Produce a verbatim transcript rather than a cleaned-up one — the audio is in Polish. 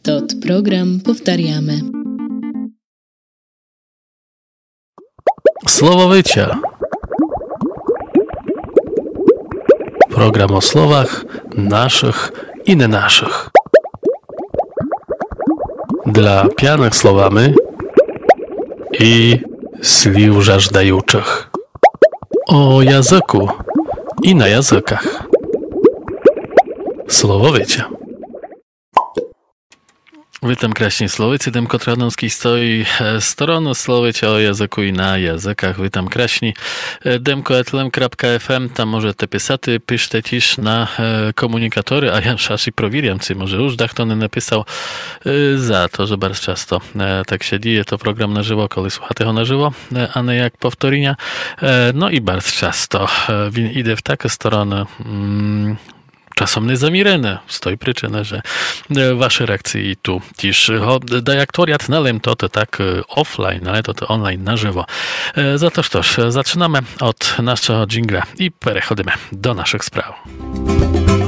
Tot program powtarzamy. Słowowycia. Program o słowach naszych i nie naszych. Dla pijanych słowami i sliw żażdajuczych. O języku i na językach. Słowowycie. Witam kraśni Slowicy, Demko Tradanski stoi stronu Slowicia o języku i na językach. Witam kraśni demko at lem kropka f m, tam możecie pisати, piszcie też na komunikatory, a ja szasi провірям, czy może już kto nie napisał za to, że bardzo często tak się dzieje, to program na żywo, kiedy słuchacie go na żywo, a nie jak powtórzenia. No i bardzo często idę w taką stronę, czasem niezamierzone z tej przyczyny, że wasze reakcje i tu też daje aktoriat na to, to tak offline, ale to, to online na żywo. Za to też zaczynamy od naszego dżingla i przechodzimy do naszych spraw.